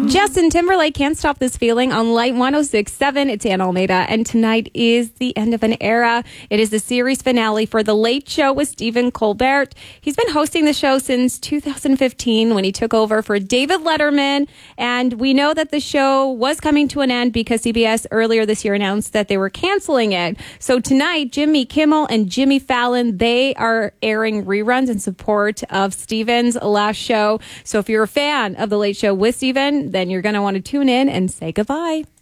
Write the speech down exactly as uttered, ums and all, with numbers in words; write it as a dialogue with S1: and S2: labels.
S1: Justin Timberlake, Can't Stop This Feeling on Light one oh six point seven. It's Ann Almeida, and tonight is the end of an era. It is the series finale for The Late Show with Stephen Colbert. He's been hosting the show since two thousand fifteen when he took over for David Letterman, and we know that the show was coming to an end because C B S earlier this year announced that they were canceling it. So tonight, Jimmy Kimmel and Jimmy Fallon, they are airing reruns in support of Stephen's last show. So if you're a fan of The Late Show with Stephen, then you're going to want to tune in and say goodbye.